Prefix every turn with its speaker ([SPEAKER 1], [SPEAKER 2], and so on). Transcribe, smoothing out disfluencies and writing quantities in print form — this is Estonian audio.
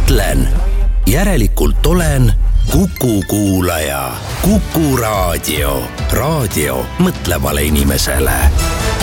[SPEAKER 1] mõtlen, järelikult olen Kuku kuulaja. Kuku raadio. Raadio mõtlevale inimesele.